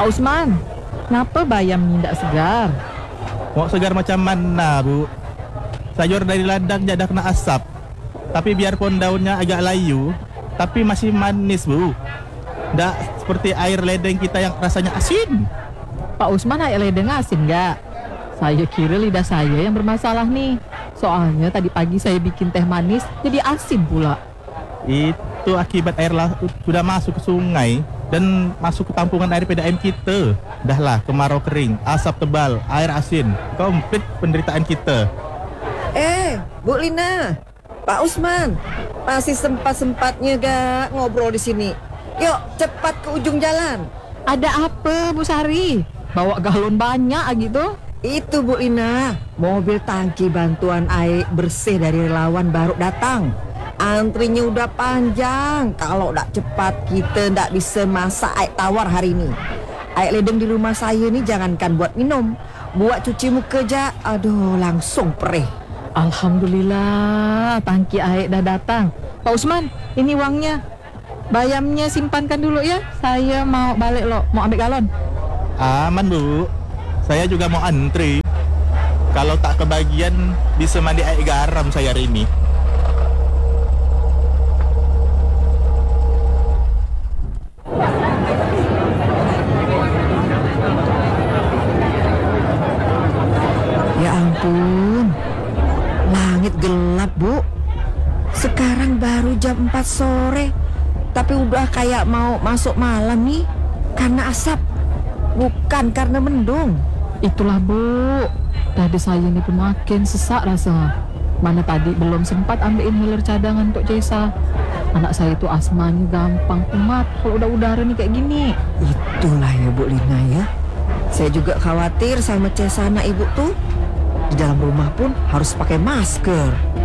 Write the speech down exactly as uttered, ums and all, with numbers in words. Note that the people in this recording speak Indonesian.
Pak Usman, kenapa bayam ni tidak segar? Mau segar macam mana, Bu? Sayur dari ladang dah kena asap. Tapi biarpun daunnya agak layu, tapi masih manis, Bu. Tak seperti air ledeng kita yang rasanya asin. Pak Usman, air ledeng asin nggak? Saya kira lidah saya yang bermasalah nih. Soalnya tadi pagi saya bikin teh manis, jadi asin pula. Itu akibat air laut sudah masuk ke sungai dan masuk ke tampungan air P D A M kita. Dahlah kemarau kering, asap tebal, air asin. Komplit penderitaan kita. Eh, Bu Lina, Pak Usman, masih sempat-sempatnya gak ngobrol di sini? Yuk, cepat ke ujung jalan. Ada apa, Bu Sari? Bawa galon banyak gitu? Itu Bu Lina, mobil tangki bantuan air bersih dari relawan baru datang. Antrinya udah panjang. Kalau tak cepat kita tak bisa masak air tawar hari ini. Air ledeng di rumah saya ni jangankan buat minum, buat cuci muka aja, aduh langsung perih. Alhamdulillah, tangki air dah datang. Pak Usman, ini uangnya. Bayamnya simpankan dulu ya. Saya mau balik loh, mau ambil galon. Aman, Bu. Saya juga mau antri. Kalau tak kebagian bisa mandi air garam saya hari ini. Ya ampun, langit gelap, Bu. Sekarang baru jam empat sore, tapi udah kayak mau masuk malam nih. Karena asap, bukan karena mendung. Itulah, Bu. Tadi saya ini pun makin sesak rasa. Mana tadi belum sempat ambil inhaler cadangan untuk Cesa. Anak saya itu asmanya gampang kumat kalau udah udara nih kayak gini. Itulah ya Bu Lina ya. Saya juga khawatir sama Cesa anak ibu tuh. Di dalam rumah pun harus pakai masker.